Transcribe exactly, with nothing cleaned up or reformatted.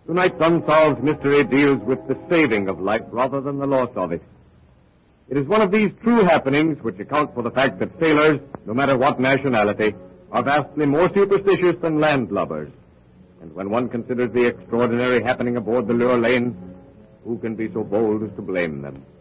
Tonight's unsolved mystery deals with the saving of life rather than the loss of it. It is one of these true happenings which account for the fact that sailors, no matter what nationality, are vastly more superstitious than landlubbers. And when one considers the extraordinary happening aboard the Lure Lane, who can be so bold as to blame them?